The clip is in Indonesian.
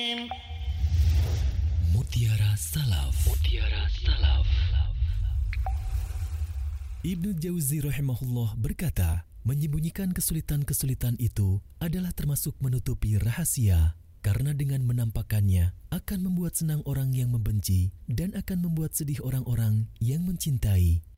Mutiara Salaf. Mutiara Salaf. Ibnu Jauzi rahimahullah berkata, menyembunyikan kesulitan-kesulitan itu adalah termasuk menutupi rahasia, karena dengan menampakkannya akan membuat senang orang yang membenci dan akan membuat sedih orang-orang yang mencintai.